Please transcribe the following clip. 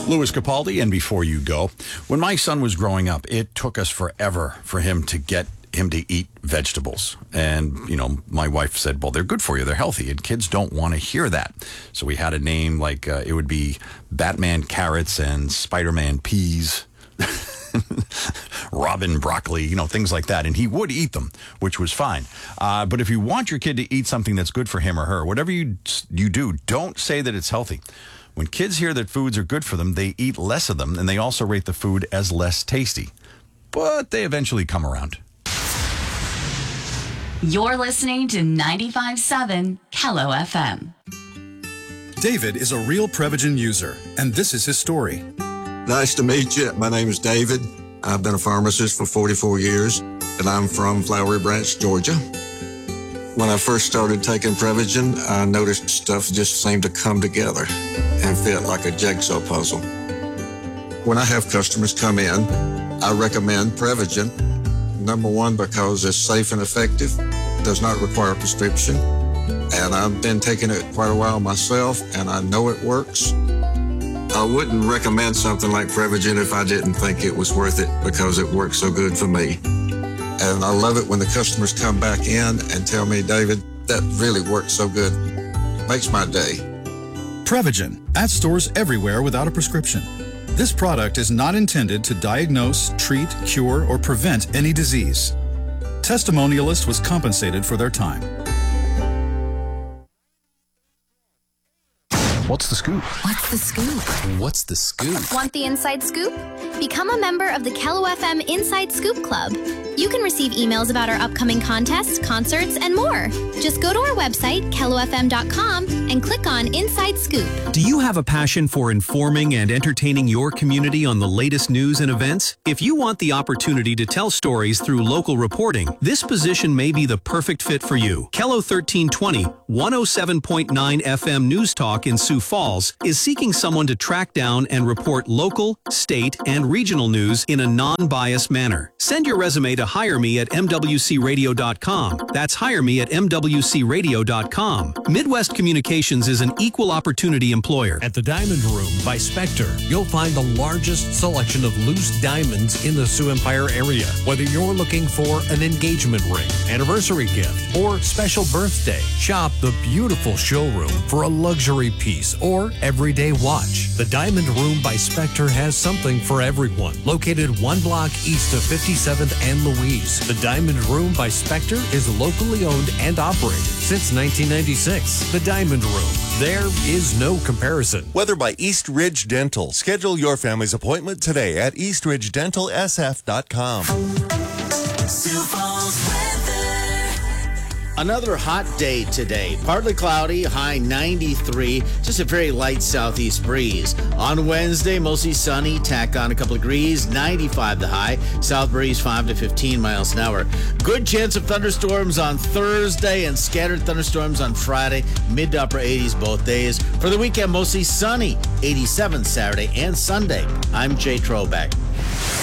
Louis Capaldi, and Before You Go. When my son was growing up, it took us forever for him to get him to eat vegetables. And, my wife said, well, they're good for you. They're healthy. And kids don't want to hear that. So we had a name like it would be Batman carrots and Spider-Man peas. Robin broccoli, things like that. And he would eat them, which was fine. But if you want your kid to eat something that's good for him or her, whatever you do, don't say that it's healthy. When kids hear that foods are good for them, they eat less of them, and they also rate the food as less tasty. But they eventually come around. You're listening to 95.7 Kello FM. David is a real Prevagen user, and this is his story. Nice to meet you. My name is David. I've been a pharmacist for 44 years, and I'm from Flowery Branch, Georgia. When I first started taking Prevagen, I noticed stuff just seemed to come together and fit like a jigsaw puzzle. When I have customers come in, I recommend Prevagen. Number one, because it's safe and effective, does not require a prescription, and I've been taking it quite a while myself, and I know it works. I wouldn't recommend something like Prevagen if I didn't think it was worth it because it works so good for me. And I love it when the customers come back in and tell me, David, that really works so good. Makes my day. Prevagen, at stores everywhere without a prescription. This product is not intended to diagnose, treat, cure, or prevent any disease. Testimonialist was compensated for their time. What's the scoop? What's the scoop? What's the scoop? Want the inside scoop? Become a member of the Kello FM Inside Scoop Club. You can receive emails about our upcoming contests, concerts, and more. Just go to our website, kellofm.com, and click on Inside Scoop. Do you have a passion for informing and entertaining your community on the latest news and events? If you want the opportunity to tell stories through local reporting, this position may be the perfect fit for you. Kello 1320, 107.9 FM News Talk in Sioux Falls is seeking someone to track down and report local, state, and regional news in a non-biased manner. Send your resume to HireMe at MWCRadio.com. That's HireMe at MWCRadio.com. Midwest Communications is an equal opportunity employer. At the Diamond Room by Spectre, you'll find the largest selection of loose diamonds in the Sioux Empire area. Whether you're looking for an engagement ring, anniversary gift, or special birthday, shop the beautiful showroom for a luxury piece or everyday watch. The Diamond Room by Spectre has something for everyone. Located one block east of 57th and Louise, the Diamond Room by Spectre is locally owned and operated since 1996. The Diamond Room. There is no comparison. Weather by East Ridge Dental. Schedule your family's appointment today at eastridgedentalsf.com. Sioux Falls weather. Another hot day today. Partly cloudy, high 93. Just a very light southeast breeze. On Wednesday, mostly sunny. Tack on a couple of degrees. 95 the high. South breeze 5 to 15 miles an hour. Good chance of thunderstorms on Thursday and scattered thunderstorms on Friday. Mid to upper 80s both days. For the weekend, mostly sunny. 87 Saturday and Sunday. I'm Jay Trobeck.